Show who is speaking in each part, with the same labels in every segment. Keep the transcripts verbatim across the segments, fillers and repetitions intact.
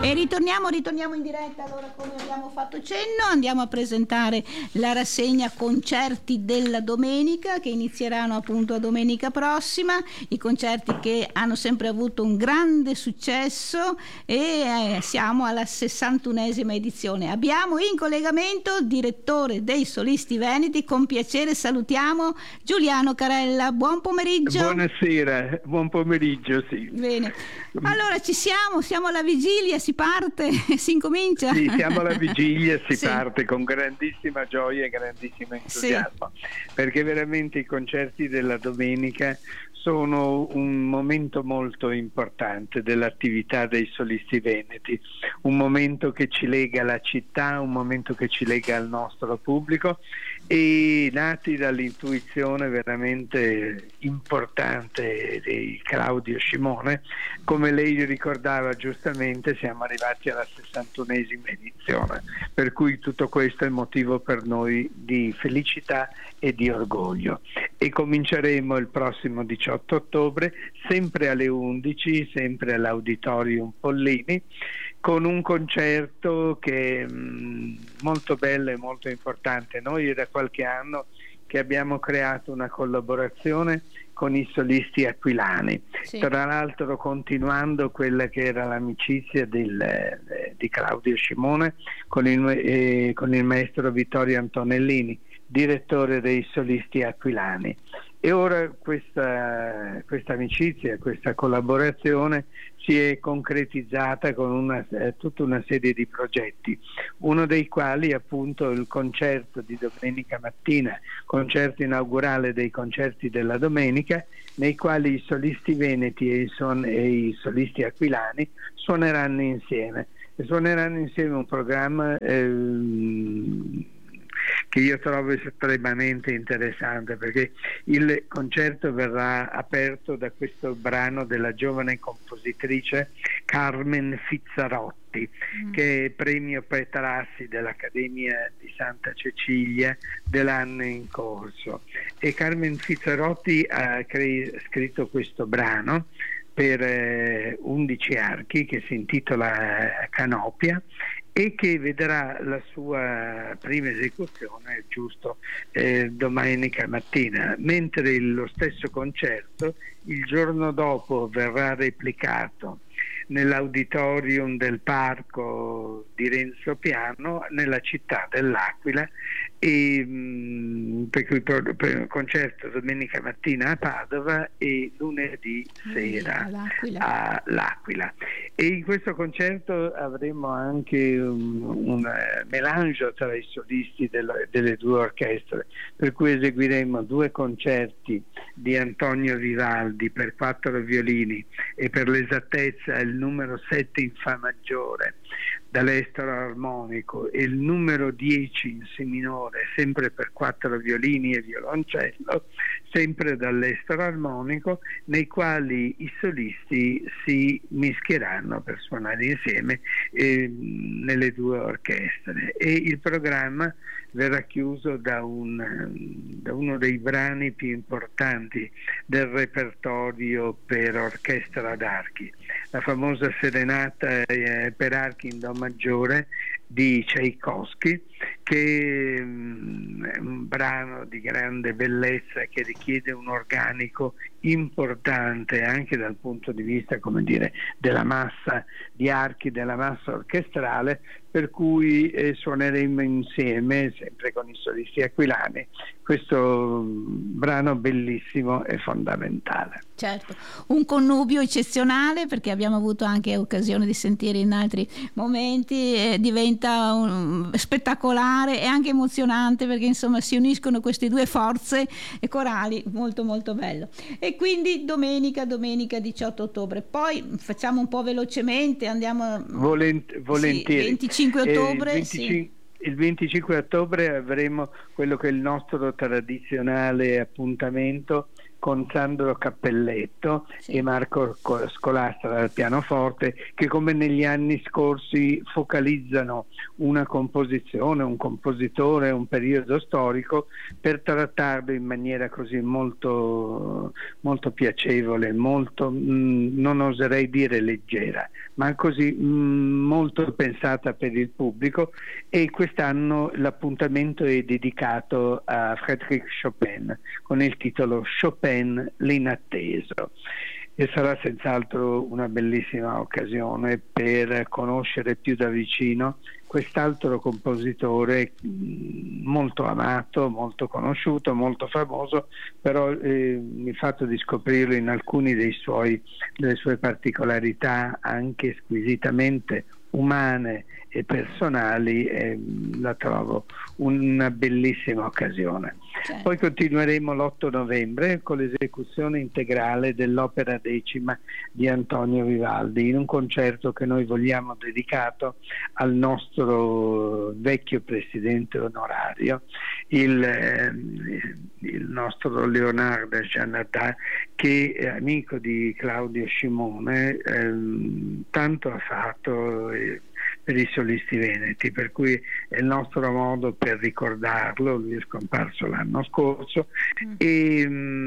Speaker 1: E ritorniamo, ritorniamo in diretta. Allora, come abbiamo fatto cenno, andiamo a presentare la rassegna concerti della domenica, che inizieranno appunto a domenica prossima, i concerti che hanno sempre avuto un grande successo, e eh, siamo alla sessantunesima edizione. Abbiamo in collegamento il direttore dei Solisti Veneti. Con piacere salutiamo Giuliano Carella. Buon pomeriggio.
Speaker 2: Buonasera, buon pomeriggio, sì.
Speaker 1: Bene, allora ci siamo, siamo alla vigilia, si parte, si incomincia.
Speaker 2: Sì, siamo alla vigilia, si
Speaker 1: sì.
Speaker 2: parte con grandissima gioia e grandissimo entusiasmo, sì. Perché veramente i concerti della domenica sono un momento molto importante dell'attività dei Solisti Veneti, un momento che ci lega alla città, un momento che ci lega al nostro pubblico, e nati dall'intuizione veramente importante di Claudio Scimone. Come lei ricordava giustamente, siamo arrivati alla sessantunesima edizione, per cui tutto questo è motivo per noi di felicità e di orgoglio. E cominceremo il prossimo diciotto ottobre, sempre alle undici, sempre all'Auditorium Pollini, con un concerto che è mh, molto bello e molto importante. Noi è da qualche anno che abbiamo creato una collaborazione con i solisti aquilani, sì. Tra l'altro continuando quella che era l'amicizia del, eh, di Claudio Scimone con il, eh, con il maestro Vittorio Antonellini, direttore dei Solisti Aquilani. E ora questa, questa amicizia, questa collaborazione si è concretizzata con una, eh, tutta una serie di progetti, uno dei quali è appunto il concerto di domenica mattina, concerto inaugurale dei concerti della domenica, nei quali i solisti veneti e i, son, e i solisti aquilani suoneranno insieme. E suoneranno insieme un programma ehm, che io trovo estremamente interessante, perché il concerto verrà aperto da questo brano della giovane compositrice Carmen Fizzarotti, mm. che è premio Petrassi dell'Accademia di Santa Cecilia dell'anno in corso. E Carmen Fizzarotti ha cre- scritto questo brano per eh, undici archi, che si intitola Canopia, e che vedrà la sua prima esecuzione giusto eh, domenica mattina, mentre il, lo stesso concerto il giorno dopo verrà replicato nell'auditorium del parco di Renzo Piano nella città dell'Aquila, e mh, per cui per, per concerto domenica mattina a Padova e lunedì sera a L'Aquila. E in questo concerto avremo anche un, un melange tra i solisti del, delle due orchestre, per cui eseguiremo due concerti di Antonio Vivaldi per quattro violini e per l'esattezza il numero sette in Fa maggiore dall'estero armonico e il numero dieci in Si minore, sempre per quattro violini e violoncello, sempre dall'estero armonico, nei quali i solisti si mischieranno per suonare insieme eh, nelle due orchestre. E il programma verrà chiuso da, un, da uno dei brani più importanti del repertorio per orchestra ad archi, la famosa serenata eh, per archi in Do maggiore di Tchaikovsky, che um, è un brano di grande bellezza che richiede un organico importante anche dal punto di vista, come dire, della massa di archi, della massa orchestrale, per cui eh, suoneremo insieme, sempre con i solisti aquilani, questo brano bellissimo e fondamentale.
Speaker 1: Certo, un connubio eccezionale, perché abbiamo avuto anche occasione di sentire in altri momenti, eh, diventa un, spettacolare e anche emozionante, perché insomma si uniscono queste due forze corali, molto molto bello. E quindi domenica, domenica diciotto ottobre, poi facciamo un po' velocemente, andiamo
Speaker 2: Volent- volentieri.
Speaker 1: Sì, venticinque ottobre,
Speaker 2: eh, venticinque,
Speaker 1: sì.
Speaker 2: Il venticinque ottobre avremo quello che è il nostro tradizionale appuntamento con Sandro Cappelletto sì. e Marco Scolastra al pianoforte, che come negli anni scorsi focalizzano una composizione, un compositore, un periodo storico, per trattarlo in maniera così molto, molto piacevole, molto, mh, non oserei dire leggera, ma così mh, molto pensata per il pubblico. E quest'anno l'appuntamento è dedicato a Frédéric Chopin con il titolo Chopin l'inatteso, e sarà senz'altro una bellissima occasione per conoscere più da vicino quest'altro compositore molto amato, molto conosciuto, molto famoso, però eh, il fatto di scoprirlo in alcuni dei suoi, delle sue particolarità anche squisitamente umane e personali, eh, la trovo una bellissima occasione. Certo. Poi continueremo l'otto novembre con l'esecuzione integrale dell'opera decima di Antonio Vivaldi, in un concerto che noi vogliamo dedicato al nostro vecchio presidente onorario, il, eh, il nostro Leonardo Giannattà, che è amico di Claudio Scimone, eh, tanto ha fatto eh, per i solisti veneti, per cui è il nostro modo per ricordarlo. Lui è scomparso l'anno scorso mm. e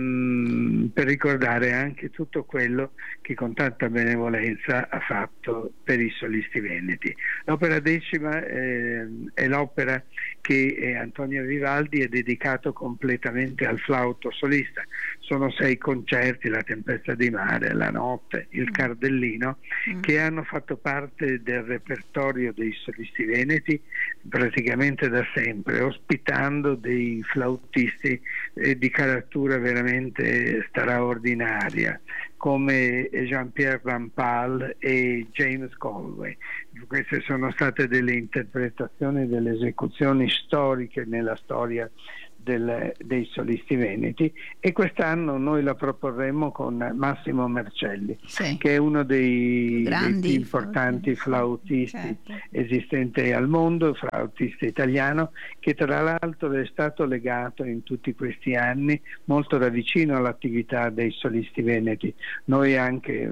Speaker 2: mh, per ricordare anche tutto quello che con tanta benevolenza ha fatto per i solisti veneti. L'opera decima eh, è l'opera che eh, Antonio Vivaldi è dedicato completamente al flauto solista. Sono sei concerti, La tempesta di mare, La notte, Il cardellino, mm. che hanno fatto parte del repertorio dei solisti veneti praticamente da sempre, ospitando dei flautisti eh, di caratura veramente straordinaria, come Jean-Pierre Rampal e James Galway. Queste sono state delle interpretazioni, delle esecuzioni storiche nella storia Del, dei solisti veneti, e quest'anno noi la proporremo con Massimo Mercelli, sì. che è uno dei, dei più importanti flautisti certo. esistenti al mondo, flautista italiano, che tra l'altro è stato legato in tutti questi anni molto da vicino all'attività dei solisti veneti. Noi anche,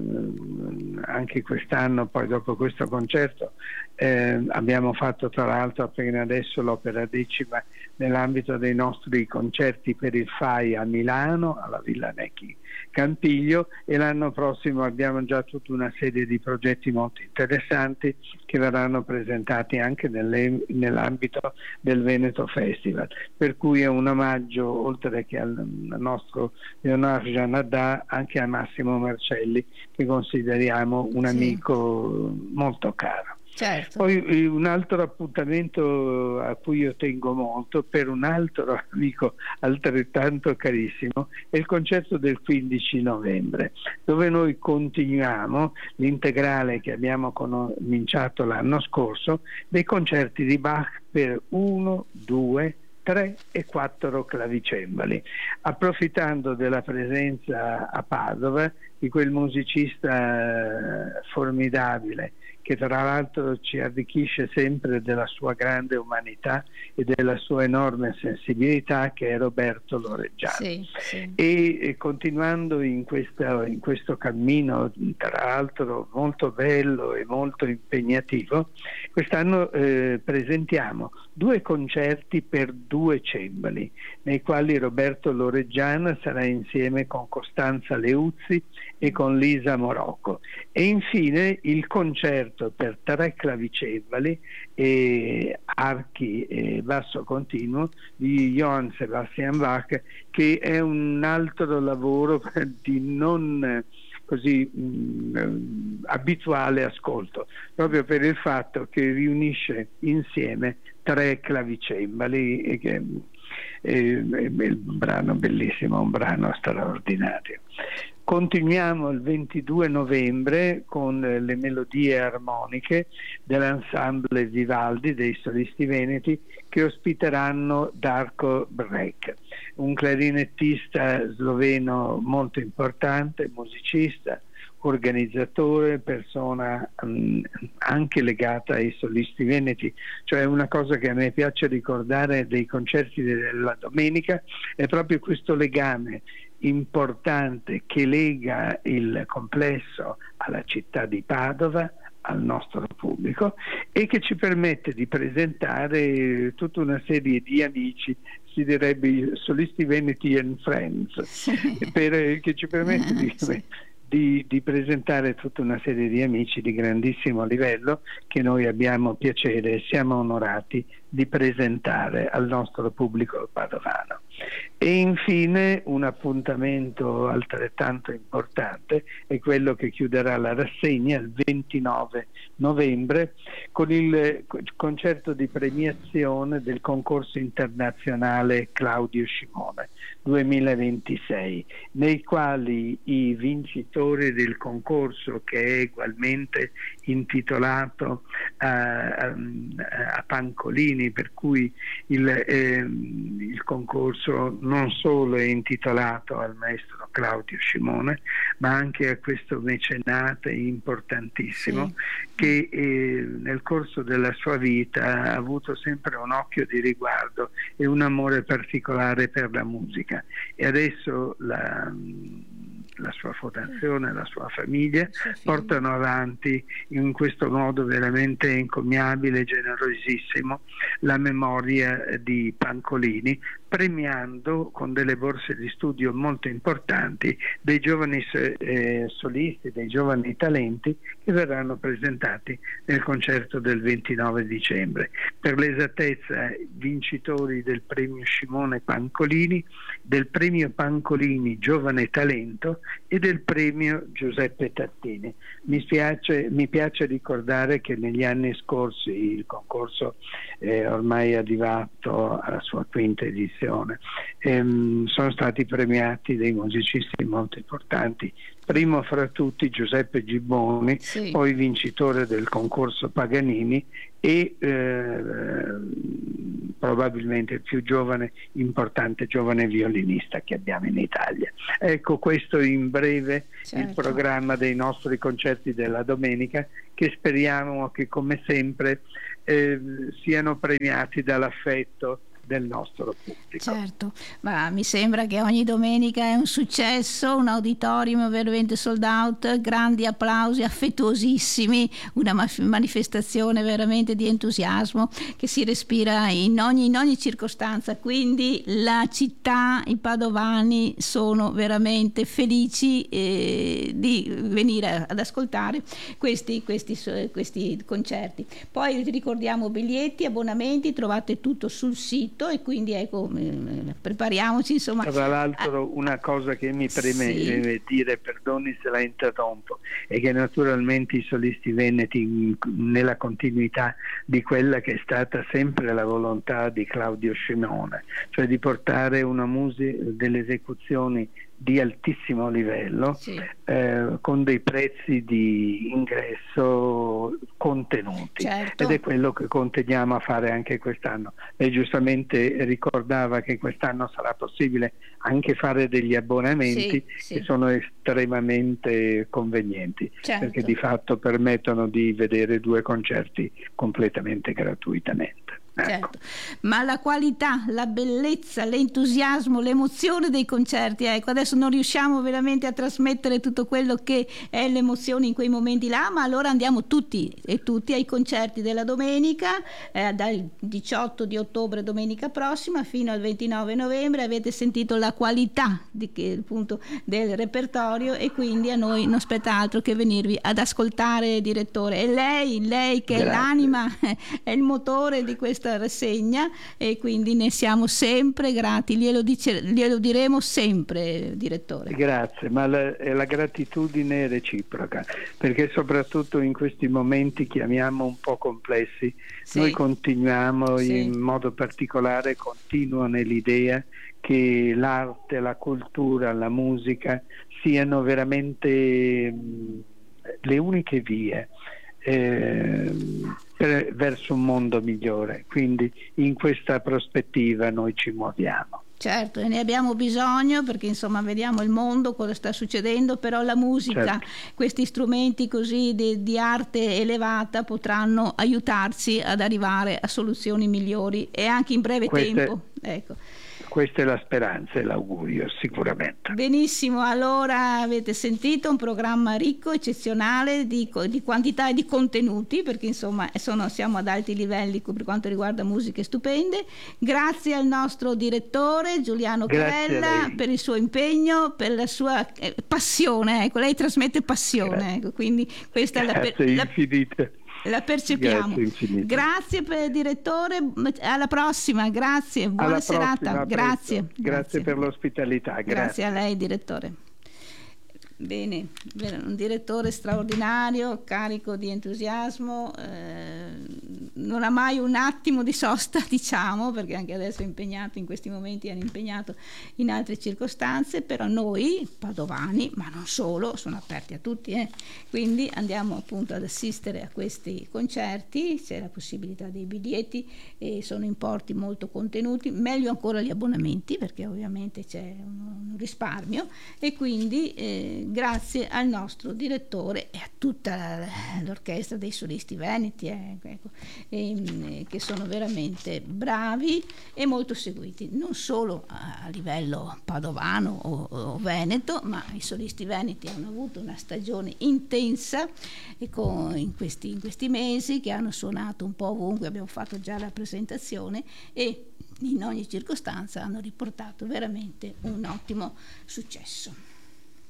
Speaker 2: anche quest'anno, poi dopo questo concerto, eh, abbiamo fatto tra l'altro appena adesso l'opera decima nell'ambito dei nostri concerti per il F A I a Milano, alla Villa Necchi Campiglio, e l'anno prossimo abbiamo già tutta una serie di progetti molto interessanti che verranno presentati anche nelle, nell'ambito del Veneto Festival, per cui è un omaggio, oltre che al, al nostro Leonardo Giannattà, anche a Massimo Mercelli, che consideriamo un sì. amico molto caro.
Speaker 1: Certo.
Speaker 2: Poi un altro appuntamento a cui io tengo molto, per un altro amico altrettanto carissimo, è il concerto del quindici novembre, dove noi continuiamo l'integrale che abbiamo cominciato l'anno scorso dei concerti di Bach per uno, due, tre e quattro clavicembali, approfittando della presenza a Padova di quel musicista formidabile, che tra l'altro ci arricchisce sempre della sua grande umanità e della sua enorme sensibilità, che è Roberto Loreggiano.
Speaker 1: Sì, sì.
Speaker 2: E, e continuando in, questa, in questo cammino, tra l'altro molto bello e molto impegnativo, quest'anno eh, presentiamo due concerti per due cembali, nei quali Roberto Loreggiano sarà insieme con Costanza Leuzzi e con Lisa Morocco, e infine il concerto per tre clavicembali e archi e basso continuo di Johann Sebastian Bach, che è un altro lavoro di non così mh, abituale ascolto, proprio per il fatto che riunisce insieme tre clavicembali, e che è, è un brano bellissimo, un brano straordinario. Continuiamo il ventidue novembre con le melodie armoniche dell'ensemble Vivaldi dei solisti veneti, che ospiteranno Darko Brek, un clarinettista sloveno molto importante, musicista, organizzatore, persona mh, anche legata ai solisti veneti. Cioè, una cosa che a me piace ricordare dei concerti della domenica è proprio questo legame importante che lega il complesso alla città di Padova, al nostro pubblico, e che ci permette di presentare tutta una serie di amici, si direbbe solisti veneti and friends, per, che ci permette di, di, di presentare tutta una serie di amici di grandissimo livello che noi abbiamo piacere e siamo onorati di presentare al nostro pubblico padovano. E infine un appuntamento altrettanto importante è quello che chiuderà la rassegna il ventinove novembre con il concerto di premiazione del concorso internazionale Claudio Scimone duemilaventisei, nei quali i vincitori del concorso, che è ugualmente intitolato a, a, a Pancolini, per cui il, eh, il concorso non solo è intitolato al maestro Claudio Scimone, ma anche a questo mecenate importantissimo, sì, che eh, nel corso della sua vita ha avuto sempre un occhio di riguardo e un amore particolare per la musica, e adesso la la sua fondazione, la sua famiglia portano avanti in questo modo veramente encomiabile e generosissimo la memoria di Pancolini, premiando con delle borse di studio molto importanti dei giovani eh, solisti, dei giovani talenti che verranno presentati nel concerto del ventinove dicembre. Per l'esattezza, vincitori del premio Scimone Pancolini, del premio Pancolini Giovane Talento e del premio Giuseppe Tattini. Mi spiace, mi piace ricordare che negli anni scorsi il concorso eh, ormai è arrivato alla sua quinta edizione. Ehm, sono stati premiati dei musicisti molto importanti, primo fra tutti Giuseppe Gibboni, sì, poi vincitore del concorso Paganini e eh, probabilmente il più giovane, importante giovane violinista che abbiamo in Italia. Ecco, questo in breve, certo, il programma dei nostri concerti della domenica, che speriamo che come sempre eh, siano premiati dall'affetto del nostro pubblico.
Speaker 1: Certo, ma mi sembra che ogni domenica è un successo, un auditorium veramente sold out, grandi applausi affettuosissimi, una manifestazione veramente di entusiasmo che si respira in ogni, in ogni circostanza, quindi la città, i padovani sono veramente felici eh, di venire ad ascoltare questi, questi, questi concerti. Poi ricordiamo biglietti, abbonamenti, trovate tutto sul sito, e quindi ecco, prepariamoci insomma.
Speaker 2: Tra l'altro una cosa che mi preme sì. dire, perdoni se la interrompo, è che naturalmente i solisti veneti, nella continuità di quella che è stata sempre la volontà di Claudio Scimone, cioè di portare una musica, delle esecuzioni di altissimo livello, sì, eh, con dei prezzi di ingresso contenuti, certo, ed è quello che continuiamo a fare anche quest'anno. Lei giustamente ricordava che quest'anno sarà possibile anche fare degli abbonamenti, sì, sì, che sono estremamente convenienti, certo, perché di fatto permettono di vedere due concerti completamente gratuitamente. Ecco.
Speaker 1: Certo. Ma la qualità, la bellezza, l'entusiasmo, l'emozione dei concerti, ecco, adesso non riusciamo veramente a trasmettere tutto quello che è l'emozione in quei momenti là, ma allora andiamo tutti e tutti ai concerti della domenica, eh, dal diciotto di ottobre, domenica prossima, fino al ventinove novembre. Avete sentito la qualità di che, appunto, del repertorio, e quindi a noi non spetta altro che venirvi ad ascoltare, direttore. E lei, lei che Grazie. È l'anima, è il motore di questo rassegna, e quindi ne siamo sempre grati, glielo, dice, glielo diremo sempre, direttore.
Speaker 2: Grazie, ma la, la gratitudine è reciproca, perché soprattutto in questi momenti, chiamiamo un po' complessi, sì, noi continuiamo, sì, in modo particolare continuo nell'idea che l'arte, la cultura, la musica siano veramente mh, le uniche vie Eh, per, verso un mondo migliore, quindi in questa prospettiva noi ci muoviamo.
Speaker 1: Certo, e ne abbiamo bisogno, perché insomma vediamo il mondo, cosa sta succedendo, però la musica, certo, questi strumenti così di, di arte elevata potranno aiutarci ad arrivare a soluzioni migliori, e anche in breve
Speaker 2: Queste...
Speaker 1: tempo. Ecco.
Speaker 2: questa è la speranza e l'augurio, sicuramente.
Speaker 1: Benissimo, allora avete sentito un programma ricco, eccezionale di, di quantità e di contenuti, perché insomma sono, siamo ad alti livelli per quanto riguarda musiche stupende. Grazie al nostro direttore Giuliano Carella per il suo impegno, per la sua eh, passione, ecco, lei trasmette passione, ecco, quindi questa
Speaker 2: Grazie
Speaker 1: è la,
Speaker 2: infinita.
Speaker 1: La percepiamo.
Speaker 2: Grazie,
Speaker 1: grazie per direttore, alla prossima, grazie, buona
Speaker 2: alla
Speaker 1: serata.
Speaker 2: Prossima,
Speaker 1: grazie.
Speaker 2: grazie. Grazie per l'ospitalità. Grazie.
Speaker 1: Grazie a lei, direttore. Bene, un direttore straordinario, carico di entusiasmo, eh, non ha mai un attimo di sosta, diciamo, perché anche adesso è impegnato, in questi momenti è impegnato in altre circostanze, però noi padovani, ma non solo, sono aperti a tutti, eh. Quindi andiamo appunto ad assistere a questi concerti, c'è la possibilità dei biglietti e sono importi molto contenuti, meglio ancora gli abbonamenti, perché ovviamente c'è un, un risparmio, e quindi eh, grazie al nostro direttore e a tutta l'orchestra dei solisti veneti, eh, ecco, eh, che sono veramente bravi e molto seguiti, non solo a livello padovano o, o veneto, ma i solisti veneti hanno avuto una stagione intensa e con, in, questi, in questi mesi, che hanno suonato un po' ovunque, abbiamo fatto già la presentazione, e in ogni circostanza hanno riportato veramente un ottimo successo.